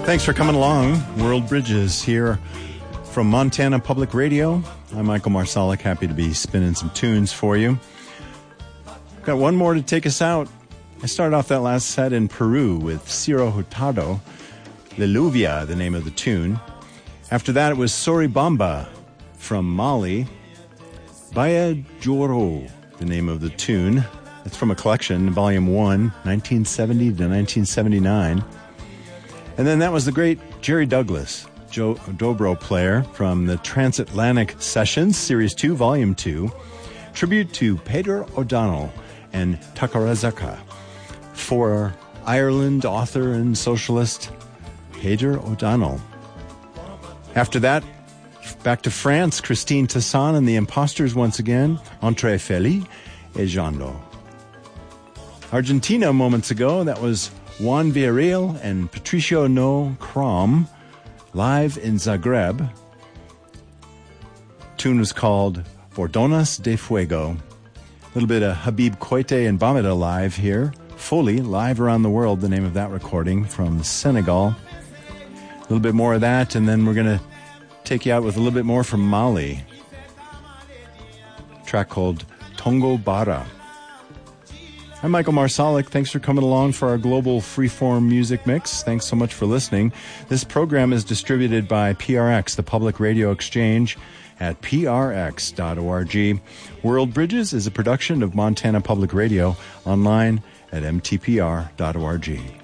Thanks for coming along. World Bridges here from Montana Public Radio. I'm Michael Marsalic, happy to be spinning some tunes for you. Got one more to take us out. I started off that last set in Peru with Ciro Hurtado, Leluvia, the name of the tune. After that, it was Soribamba from Mali, Baya Joro, the name of the tune. It's from a collection, Volume 1, 1970 to 1979. And then that was the great Jerry Douglas, dobro player from the Transatlantic Sessions, Series 2, Volume 2, tribute to Peter O'Donnell and Takarazaka, for Ireland author and socialist Peter O'Donnell. After that, back to France, Christine Tassan and the Imposters once again, Entre Feli et Jando. Argentina moments ago, that was Juan Villarreal and Patricio No Crom, live in Zagreb. Tune was called Bordonas de Fuego. A little bit of Habib Koité and Bamida live here. Foley, live around the world, the name of that recording from Senegal. A little bit more of that, and then we're going to take you out with a little bit more from Mali. A track called Tongo Bara. I'm Michael Marsalic. Thanks for coming along for our global freeform music mix. Thanks so much for listening. This program is distributed by PRX, the Public Radio Exchange, at prx.org. World Bridges is a production of Montana Public Radio, online at mtpr.org.